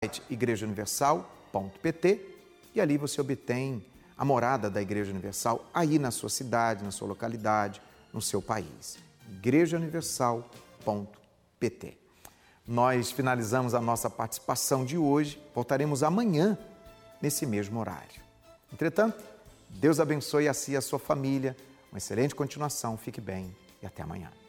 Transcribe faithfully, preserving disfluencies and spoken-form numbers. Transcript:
igreja universal ponto p t e ali você obtém a morada da Igreja Universal aí na sua cidade, na sua localidade, no seu país. igreja universal ponto p t. Nós finalizamos a nossa participação de hoje, voltaremos amanhã nesse mesmo horário. Entretanto, Deus abençoe a si e a sua família, uma excelente continuação, fique bem e até amanhã.